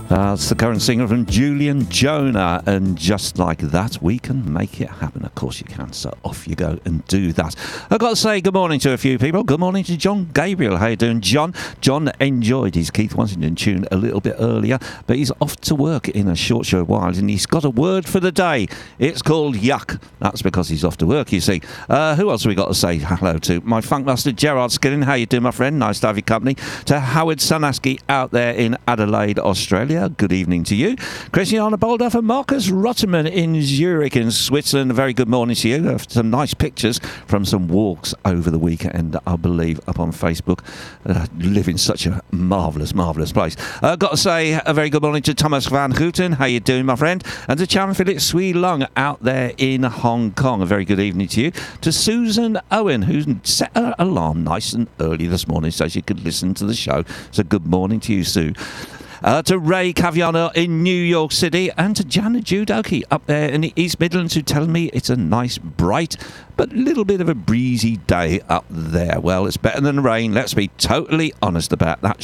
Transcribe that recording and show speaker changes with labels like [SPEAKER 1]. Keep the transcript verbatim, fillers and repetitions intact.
[SPEAKER 1] Uh, it's the current singer from Julian Jonah, and just like that, we can make it happen. Of course you can, so off you go and do that. I've got to say good morning to a few people. Good morning to John Gabriel. How you doing, John? John enjoyed his Keith Washington tune a little bit earlier, but he's off to work in a short, short while, and he's got a word for the day. It's called yuck. That's because he's off to work, you see. Uh, who else have we got to say hello to? My Funkmaster Gerard Skilling. How you doing, my friend? Nice to have your company. To Howard Sanaski out there in Adelaide, Australia. Good evening to you. Christiana Bolduff and Marcus Rotterman in Zurich in Switzerland. A very good morning to you. Some nice pictures from some walks over the weekend, I believe, up on Facebook. Uh, live in such a marvellous, marvellous place. I've uh, got to say a very good morning to Thomas Van Houten. How you doing, my friend? And to Chan Philip Swee Lung out there in Hong Kong. A very good evening to you. To Susan Owen, who's set her alarm nice and early this morning so she could listen to the show. So good morning to you, Sue. Uh, to Ray Caviano in New York City, and to Janet Judoki up there in the East Midlands, who tell me it's a nice, bright, but little bit of a breezy day up there. Well, it's better than rain. Let's be totally honest about that.